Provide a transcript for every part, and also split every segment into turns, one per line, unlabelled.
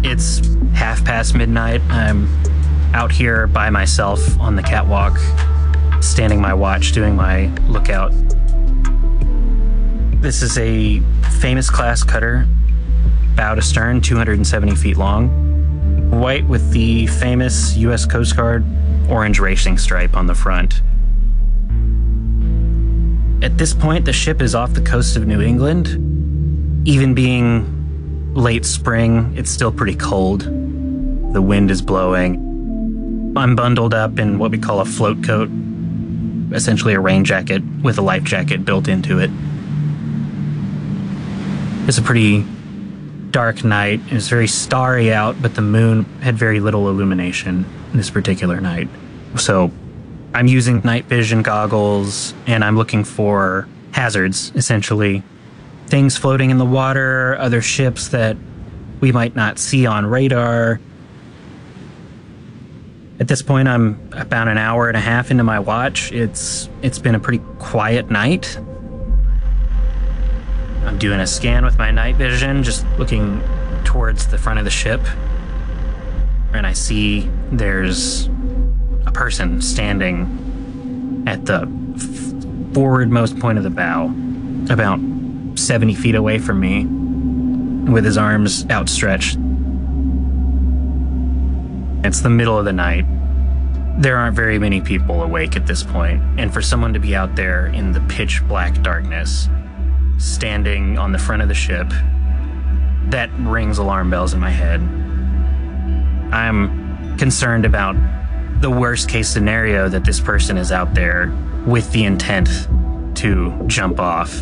It's midnight. I'm out here by myself on the catwalk, standing my watch, doing my lookout. This is a famous class cutter, bow to stern, 270 feet long, white with the famous U.S. Coast Guard orange racing stripe on the front. At this point, the ship is off the coast of New England. Even being late spring, it's still pretty cold. The wind is blowing. I'm bundled up in what we call a float coat, essentially a rain jacket with a life jacket built into it. It's a pretty dark night. It was very starry out, but the moon had very little illumination this particular night. So I'm using night vision goggles, and I'm looking for hazards, essentially. Things floating in the water, other ships that we might not see on radar. At this point, I'm about an hour and a half into my watch. It's been a pretty quiet night. I'm doing a scan with my night vision, just looking towards the front of the ship. And I see there's a person standing at the forwardmost point of the bow, about 70 feet away from me, with his arms outstretched. It's the middle of the night. There aren't very many people awake at this point, and for someone to be out there in the pitch black darkness, standing on the front of the ship, that rings alarm bells in my head. I'm concerned about the worst case scenario, that this person is out there with the intent to jump off.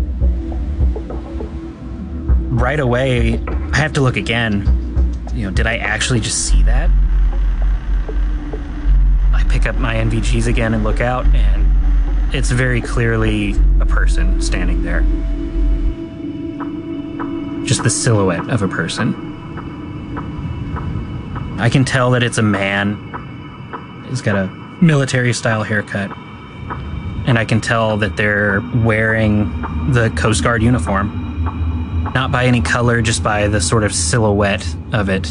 Right away, I have to look again. Did I actually just see that? I pick up my NVGs again and look out, and it's very clearly a person standing there. Just the silhouette of a person. I can tell that it's a man. He's got a military-style haircut. And I can tell that they're wearing the Coast Guard uniform. Not by any color, just by the sort of silhouette of it.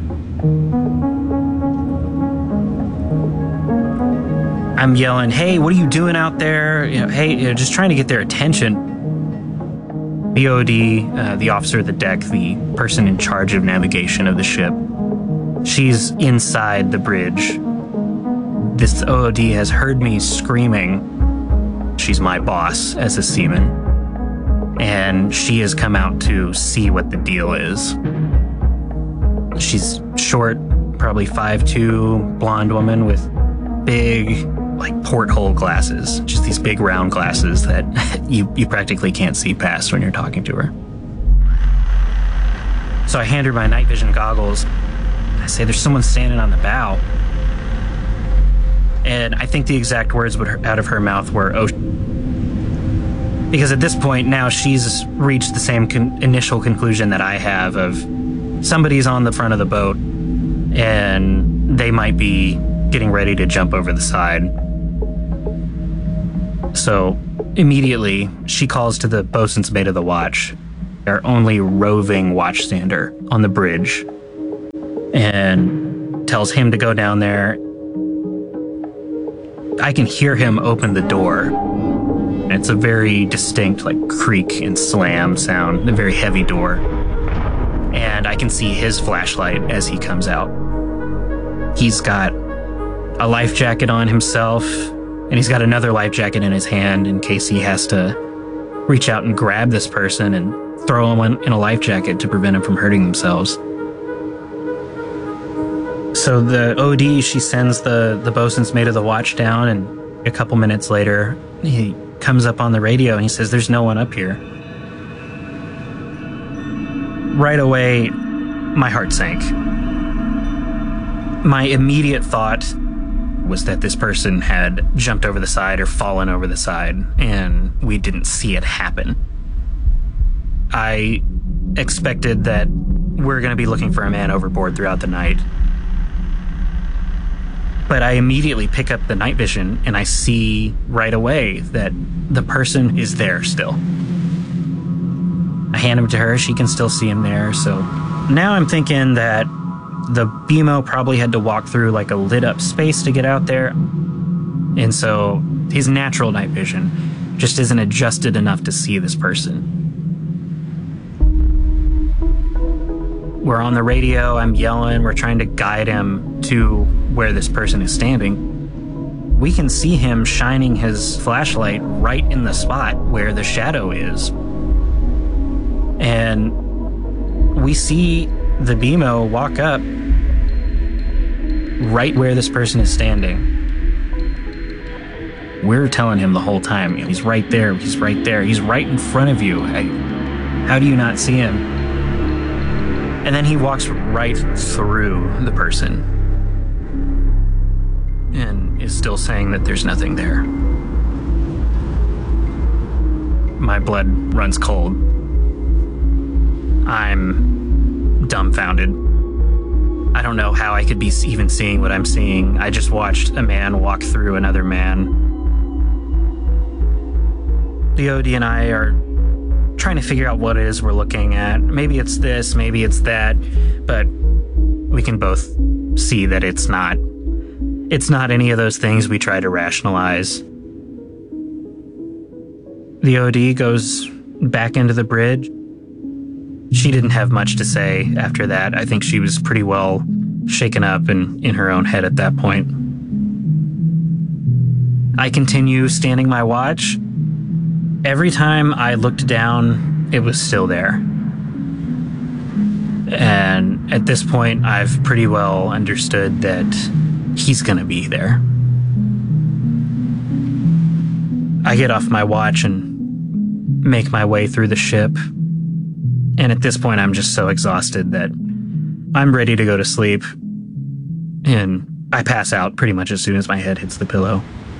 I'm yelling, "Hey, what are you doing out there?" Just trying to get their attention. The OD, the officer at the deck, the person in charge of navigation of the ship, she's inside the bridge. This OOD has heard me screaming. She's my boss as a seaman, and she has come out to see what the deal is. She's short, probably 5'2", blonde woman with big, porthole glasses. Just these big round glasses that you practically can't see past when you're talking to her. So I hand her my night vision goggles. I say, "There's someone standing on the bow." And I think the exact words out of her mouth were, "Oh," because at this point now she's reached the same initial conclusion that I have of somebody's on the front of the boat and they might be getting ready to jump over the side. So immediately she calls to the bosun's mate of the watch, our only roving watchstander on the bridge, and tells him to go down there. I can hear him open the door. It's a very distinct, creak and slam sound, a very heavy door. And I can see his flashlight as he comes out. He's got a life jacket on himself, and he's got another life jacket in his hand in case he has to reach out and grab this person and throw him in a life jacket to prevent him from hurting themselves. So the OD, she sends the bosun's mate of the watch down, and a couple minutes later, he comes up on the radio and he says, "There's no one up here." Right away, my heart sank. My immediate thought was that this person had jumped over the side or fallen over the side, and we didn't see it happen. I expected that we're going to be looking for a man overboard throughout the night. But I immediately pick up the night vision and I see right away that the person is there still. I hand him to her. She can still see him there. So Now I'm thinking that the BMO probably had to walk through like a lit up space to get out there. And so his natural night vision just isn't adjusted enough to see this person. We're on the radio, I'm yelling, we're trying to guide him to where this person is standing. We can see him shining his flashlight right in the spot where the shadow is. And we see the BMO walk up right where this person is standing. We're telling him the whole time, he's right there, he's right there, he's right in front of you. How do you not see him? And then he walks right through the person and is still saying that there's nothing there. My blood runs cold. I'm dumbfounded. I don't know how I could be even seeing what I'm seeing. I just watched a man walk through another man. The OD and I are trying to figure out what it is we're looking at. Maybe it's this, maybe it's that, but we can both see that it's not any of those things we try to rationalize. The OD goes back into the bridge. She didn't have much to say after that. I think she was pretty well shaken up and in her own head at that point. I continue standing my watch. Every time I looked down, it was still there. And at this point, I've pretty well understood that he's gonna be there. I get off my watch and make my way through the ship. And at this point, I'm just so exhausted that I'm ready to go to sleep. And I pass out pretty much as soon as my head hits the pillow.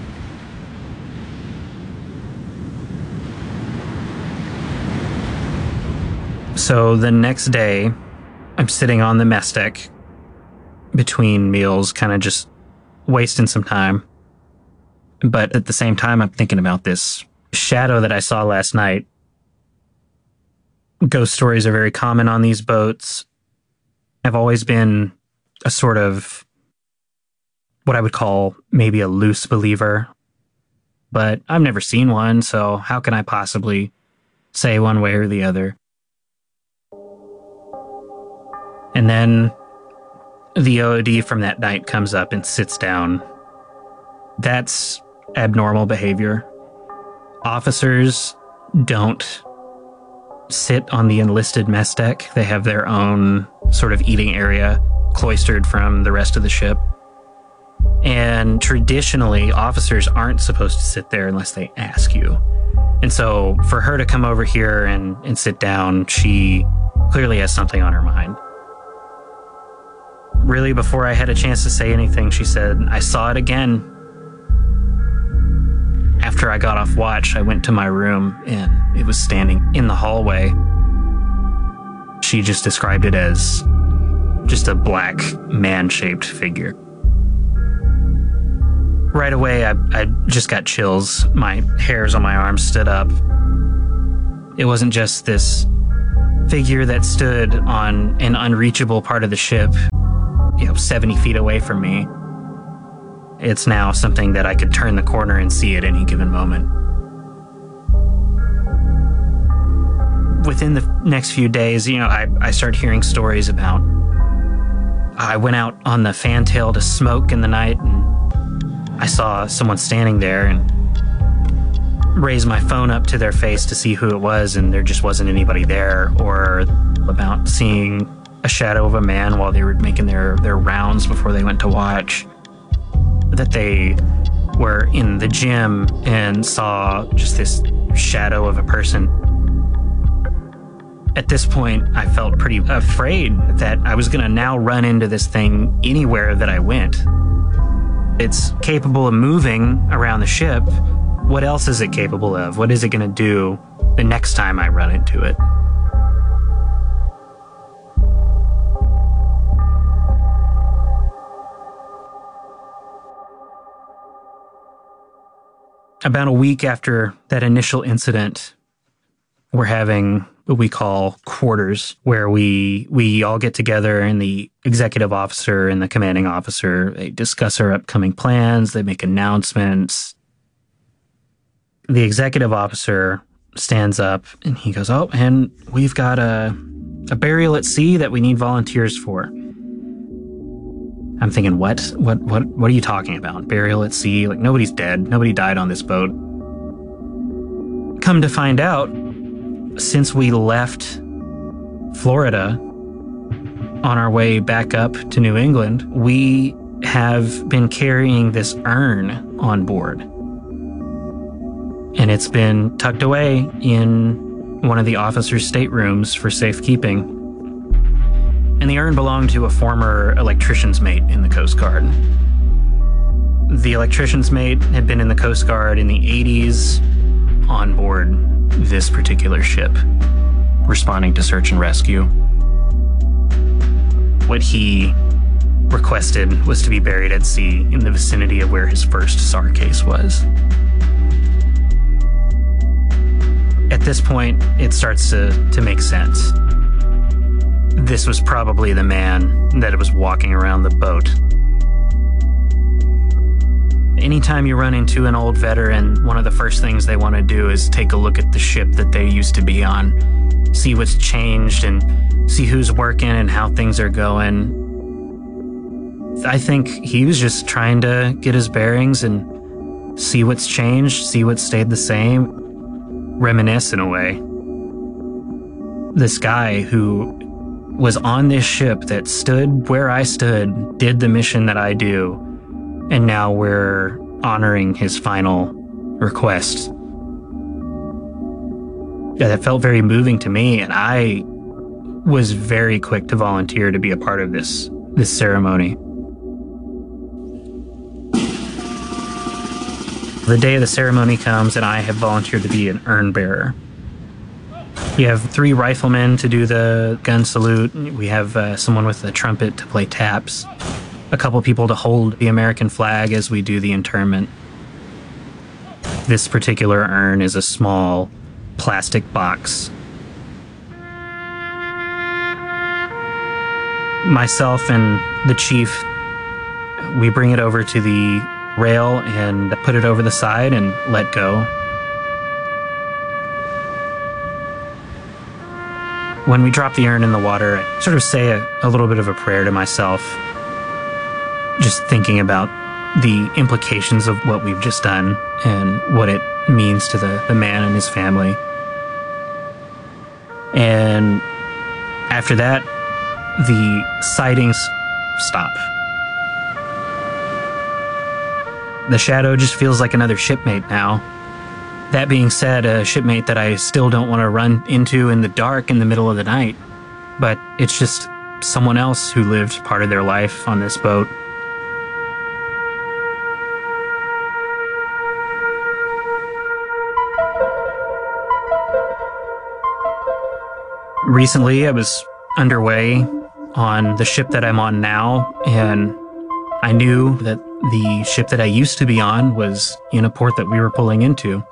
So the next day, I'm sitting on the mess deck between meals, kind of just wasting some time. But at the same time, I'm thinking about this shadow that I saw last night. Ghost stories are very common on these boats. I've always been a sort of what I would call maybe a loose believer. But I've never seen one, so how can I possibly say one way or the other? And then the OD from that night comes up and sits down. That's abnormal behavior. Officers don't sit on the enlisted mess deck. They have their own sort of eating area, cloistered from the rest of the ship. And traditionally, officers aren't supposed to sit there unless they ask you. And so for her to come over here and sit down, she clearly has something on her mind. Really, before I had a chance to say anything, she said, "I saw it again." After I got off watch, I went to my room and it was standing in the hallway. She just described it as just a black man-shaped figure. Right away, I just got chills. My hairs on my arms stood up. It wasn't just this figure that stood on an unreachable part of the ship, 70 feet away from me. It's now something that I could turn the corner and see at any given moment. Within the next few days, I started hearing stories about I went out on the fantail to smoke in the night and I saw someone standing there and raised my phone up to their face to see who it was, and there just wasn't anybody there. Or about seeing a shadow of a man while they were making their rounds before they went to watch. That they were in the gym and saw just this shadow of a person. At this point, I felt pretty afraid that I was going to now run into this thing anywhere that I went. It's capable of moving around the ship. What else is it capable of? What is it going to do the next time I run into it? About a week after that initial incident, we're having what we call quarters, where we all get together, and the executive officer and the commanding officer, they discuss our upcoming plans, they make announcements. The executive officer stands up and he goes, "Oh, and we've got a burial at sea that we need volunteers for." I'm thinking, what are you talking about? Burial at sea? Like, nobody's dead. Nobody died on this boat. Come to find out, since we left Florida on our way back up to New England, we have been carrying this urn on board. And it's been tucked away in one of the officers' staterooms for safekeeping. And the urn belonged to a former electrician's mate in the Coast Guard. The electrician's mate had been in the Coast Guard in the 80s on board this particular ship, responding to search and rescue. What he requested was to be buried at sea in the vicinity of where his first SAR case was. At this point, it starts to make sense. This was probably the man that was walking around the boat. Anytime you run into an old veteran, one of the first things they want to do is take a look at the ship that they used to be on, see what's changed and see who's working and how things are going. I think he was just trying to get his bearings and see what's changed, see what stayed the same, reminisce in a way. This guy who was on this ship that stood where I stood, did the mission that I do, and now we're honoring his final request. Yeah, that felt very moving to me, and I was very quick to volunteer to be a part of this ceremony. The day of the ceremony comes, and I have volunteered to be an urn bearer. We have 3 riflemen to do the gun salute. We have someone with a trumpet to play taps. A couple people to hold the American flag as we do the interment. This particular urn is a small plastic box. Myself and the chief, we bring it over to the rail and put it over the side and let go. When we drop the urn in the water, I sort of say a little bit of a prayer to myself, just thinking about the implications of what we've just done and what it means to the man and his family. And after that, the sightings stop. The Shadow just feels like another shipmate now. That being said, a shipmate that I still don't want to run into in the dark in the middle of the night. But it's just someone else who lived part of their life on this boat. Recently, I was underway on the ship that I'm on now, and I knew that the ship that I used to be on was in a port that we were pulling into.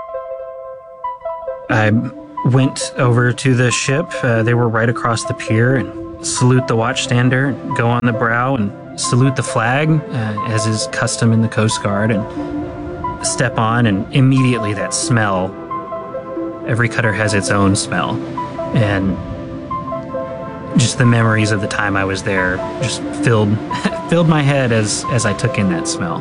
I went over to the ship. They were right across the pier, and salute the watchstander, go on the brow and salute the flag, as is custom in the Coast Guard, and step on, and immediately that smell. Every cutter has its own smell. And just the memories of the time I was there just filled my head as I took in that smell.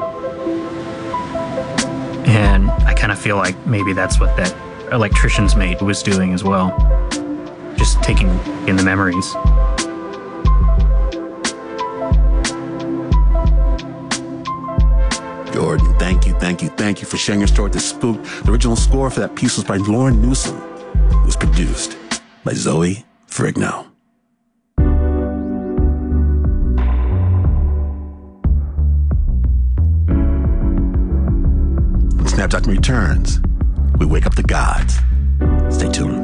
And I kind of feel like maybe that's what that electrician's mate was doing as well. Just taking in the memories.
Jordan, thank you for sharing your story with the Spook. The original score for that piece was by Lauren Newsom. It was produced by Zoe Frigno. When Snap Doctor returns, we wake up the gods. Stay tuned.